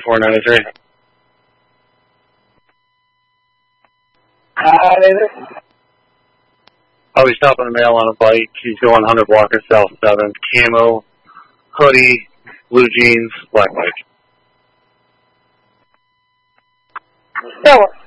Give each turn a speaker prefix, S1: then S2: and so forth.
S1: 2493. I'll be stopping the mail on a bike. He's going 100 blocker south 7. Camo, hoodie, blue jeans, black bike.
S2: So